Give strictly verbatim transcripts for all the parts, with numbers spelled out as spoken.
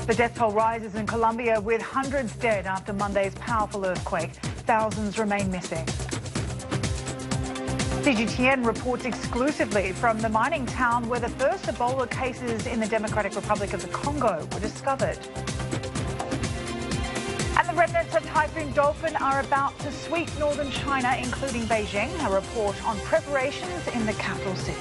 The death toll rises in Colombia with hundreds dead after Monday's powerful earthquake. Thousands remain missing. C G T N reports exclusively from the mining town where the first Ebola cases in the Democratic Republic of the Congo were discovered. And the remnants of Typhoon Dolphin are about to sweep northern China, including Beijing. A report on preparations in the capital city.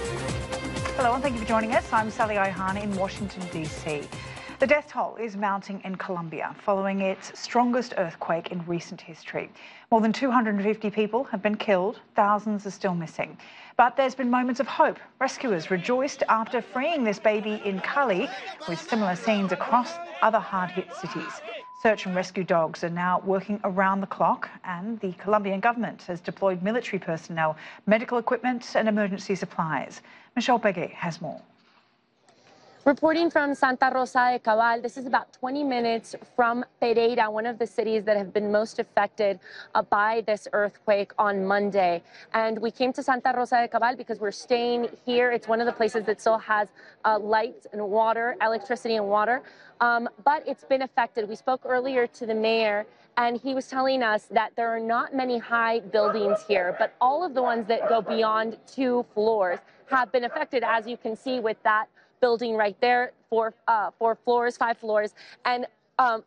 Hello and thank you for joining us. I'm Sally Ihan in Washington, D C. The death toll is mounting in Colombia following its strongest earthquake in recent history. More than two hundred fifty people have been killed, thousands are still missing. But there's been moments of hope. Rescuers rejoiced after freeing this baby in Cali, with similar scenes across other hard-hit cities. Search and rescue dogs are now working around the clock, and the Colombian government has deployed military personnel, medical equipment and emergency supplies. Michelle Begue has more. Reporting from Santa Rosa de Cabal, this is about twenty minutes from Pereira, one of the cities that have been most affected uh, by this earthquake on Monday. And we came to Santa Rosa de Cabal because we're staying here. It's one of the places that still has uh, light and water, electricity and water, um, but it's been affected. We spoke earlier to the mayor, and he was telling us that there are not many high buildings here, but all of the ones that go beyond two floors have been affected, as you can see with that building right there, four, uh, four floors, five floors. And um,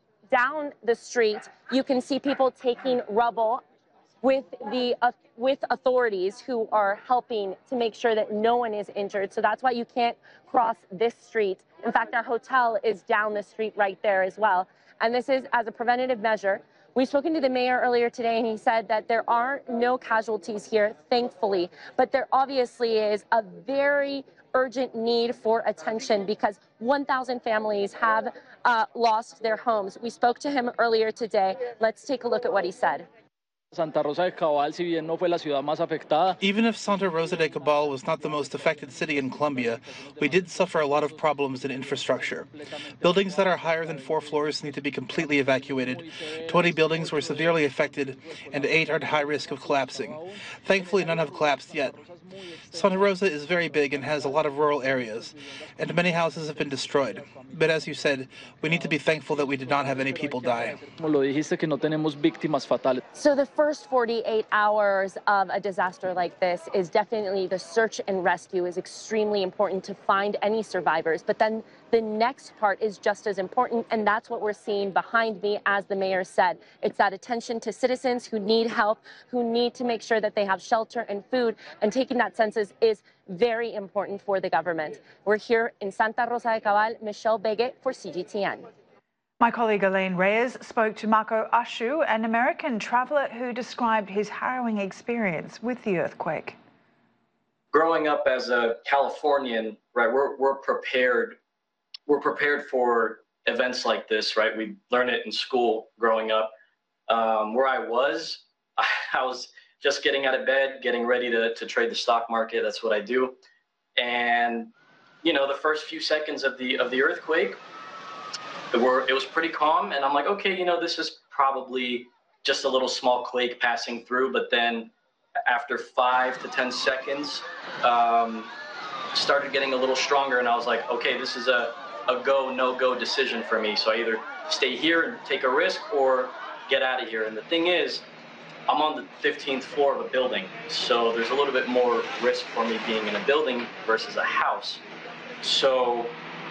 down the street, you can see people taking rubble with the uh, with authorities who are helping to make sure that no one is injured. So that's why you can't cross this street. In fact, our hotel is down the street right there as well. And this is as a preventative measure. We've spoken to the mayor earlier today, and he said that there are no casualties here, thankfully, but there obviously is a very urgent need for attention because one thousand families have uh, lost their homes. We spoke to him earlier today. Let's take a look at what he said. Santa Rosa de Cabal, si bien no fue la ciudad más afectada. Even if Santa Rosa de Cabal was not the most affected city in Colombia, we did suffer a lot of problems in infrastructure. Buildings that are higher than four floors need to be completely evacuated. twenty buildings were severely affected, and eight are at high risk of collapsing. Thankfully, none have collapsed yet. Santa Rosa is very big and has a lot of rural areas, and many houses have been destroyed. But as you said, we need to be thankful that we did not have any people die. Como lo dijiste, que no tenemos víctimas fatales. So the first forty-eight hours of a disaster like this is definitely the search and rescue is extremely important to find any survivors. But then the next part is just as important, and that's what we're seeing behind me, as the mayor said. It's that attention to citizens who need help, who need to make sure that they have shelter and food, and taking that census is very important for the government. We're here in Santa Rosa de Cabal. Michelle Begue for C G T N. My colleague Elaine Reyes spoke to Marco Ashu, an American traveller who described his harrowing experience with the earthquake. Growing up as a Californian, right, we're, we're prepared we're prepared for events like this, right? We learn it in school growing up. Um, where I was, I was just getting out of bed, getting ready to, to trade the stock market. That's what I do. And, you know, the first few seconds of the of the earthquake, it, were, it was pretty calm. And I'm like, okay, you know, this is probably just a little small quake passing through. But then after five to ten seconds, um, started getting a little stronger. And I was like, okay, this is a, a go, no-go decision for me. So I either stay here and take a risk or get out of here. And the thing is, I'm on the fifteenth floor of a building, so there's a little bit more risk for me being in a building versus a house. So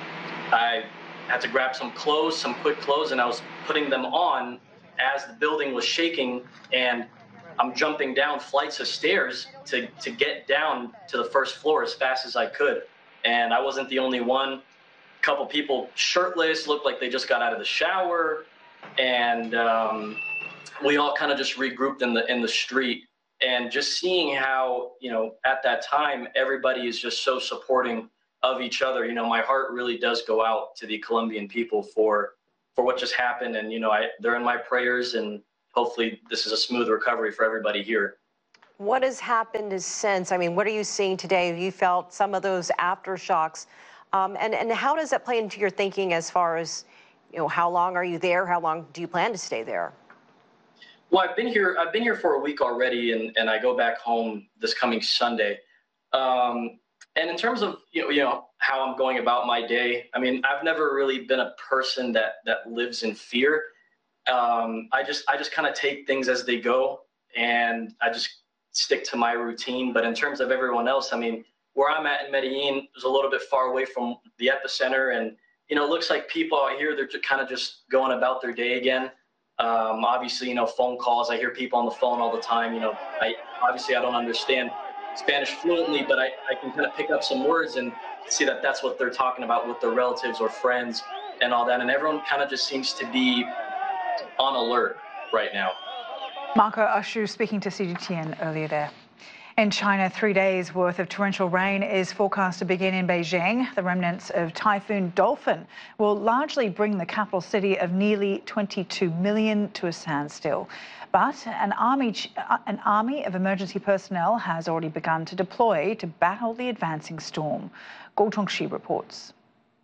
I had to grab some clothes, some quick clothes, and I was putting them on as the building was shaking, and I'm jumping down flights of stairs to, to get down to the first floor as fast as I could. And I wasn't the only one. A couple people shirtless, looked like they just got out of the shower, and um, we all kind of just regrouped in the in the street. And just seeing how, you know, at that time, everybody is just so supporting of each other. You know, my heart really does go out to the Colombian people for for what just happened. And, you know, I, they're in my prayers, and hopefully this is a smooth recovery for everybody here. What has happened since? I mean, what are you seeing today? Have you felt some of those aftershocks? Um, and, and how does that play into your thinking as far as, you know, how long are you there? How long do you plan to stay there? Well, I've been here. I've been here for a week already, and, and I go back home this coming Sunday. Um, And in terms of you know, you know how I'm going about my day, I mean, I've never really been a person that that lives in fear. Um, I just I just kind of take things as they go, and I just stick to my routine. But in terms of everyone else, I mean, where I'm at in Medellin is a little bit far away from the epicenter, and you know, it looks like people out here, they're kind of just going about their day again. Um, obviously, you know, phone calls. I hear people on the phone all the time. You know, I obviously I don't understand Spanish fluently, but I, I can kind of pick up some words and see that that's what they're talking about with their relatives or friends and all that. And everyone kind of just seems to be on alert right now. Marco Ashu speaking to C G T N earlier there. In China, three days worth of torrential rain is forecast to begin in Beijing. The remnants of Typhoon Dolphin will largely bring the capital city of nearly twenty-two million to a standstill. But an army, an army of emergency personnel has already begun to deploy to battle the advancing storm. Guo Tongxi reports.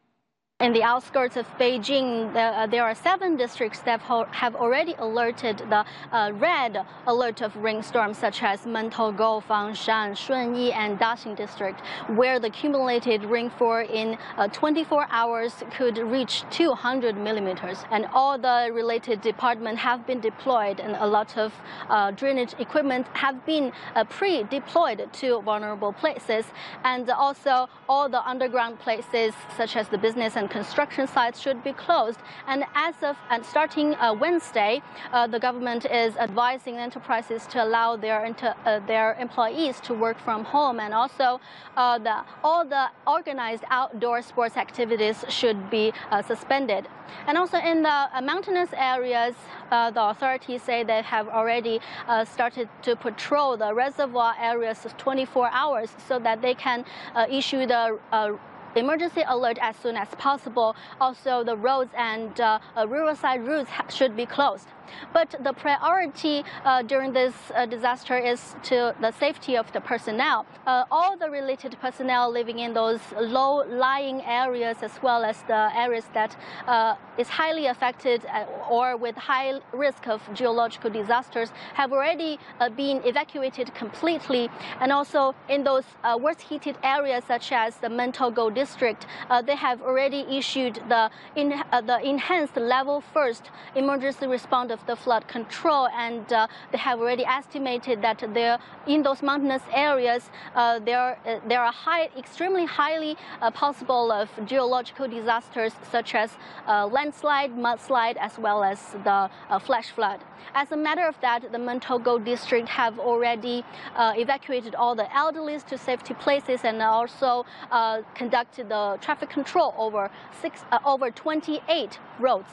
In the outskirts of Beijing, uh, there are seven districts that have already alerted the uh, red alert of rainstorms, such as Mentougou, Fangshan, Shunyi, and Daxing district, where the cumulated rainfall in uh, twenty-four hours could reach two hundred millimeters. And all the related departments have been deployed, and a lot of uh, drainage equipment have been uh, pre-deployed to vulnerable places. And also all the underground places, such as the business and construction sites, should be closed. And as of and starting uh, Wednesday, uh, the government is advising enterprises to allow their inter, uh, their employees to work from home, and also uh, the, all the organized outdoor sports activities should be uh, suspended. And also in the uh, mountainous areas, uh, the authorities say they have already uh, started to patrol the reservoir areas of twenty-four hours so that they can uh, issue the uh, emergency alert as soon as possible. Also, the roads and uh, uh, riverside routes should be closed. But the priority uh, during this uh, disaster is to the safety of the personnel. Uh, all the related personnel living in those low-lying areas, as well as the areas that uh, is highly affected or with high risk of geological disasters, have already uh, been evacuated completely. And also in those uh, worst-hit areas, such as the Mentougou district, uh, they have already issued the, in, uh, the enhanced level first emergency response of the flood control, and uh, they have already estimated that there, in those mountainous areas, uh, there uh, there are high, extremely highly uh, possible of geological disasters, such as uh, landslide, mudslide, as well as the uh, flash flood. As a matter of that, the Mentougou district have already uh, evacuated all the elderly to safety places, and also uh, conducted the traffic control over six uh, over twenty-eight roads.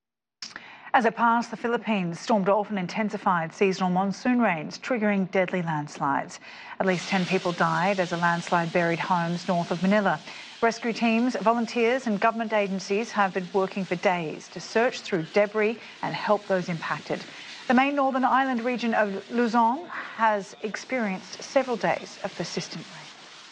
As it passed the Philippines, Storm Dolphin intensified seasonal monsoon rains, triggering deadly landslides. At least ten people died as a landslide buried homes north of Manila. Rescue teams, volunteers and government agencies have been working for days to search through debris and help those impacted. The main northern island region of Luzon has experienced several days of persistent rain.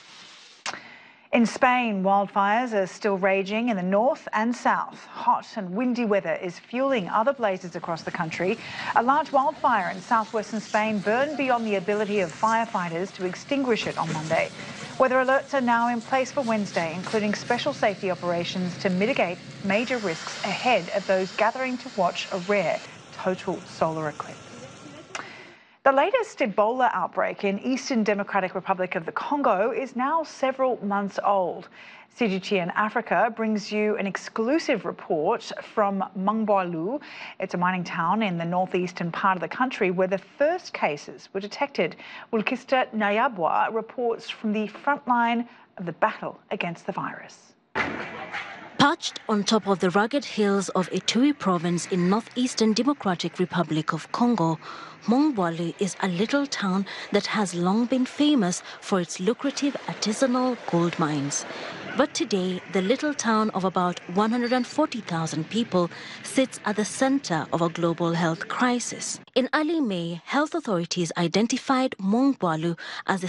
In Spain, wildfires are still raging in the north and south. Hot and windy weather is fueling other blazes across the country. A large wildfire in southwestern Spain burned beyond the ability of firefighters to extinguish it on Monday. Weather alerts are now in place for Wednesday, including special safety operations to mitigate major risks ahead of those gathering to watch a rare total solar eclipse. The latest Ebola outbreak in Eastern Democratic Republic of the Congo is now several months old. C G T N Africa brings you an exclusive report from Mongboilu. It's a mining town in the northeastern part of the country where the first cases were detected. Wilkista Nyabwa reports from the front line of the battle against the virus. Perched on top of the rugged hills of Ituri province in northeastern Democratic Republic of Congo, Mongboilu is a little town that has long been famous for its lucrative artisanal gold mines. But today, the little town of about one hundred forty thousand people sits at the center of a global health crisis. In early May, health authorities identified Mongboilu as the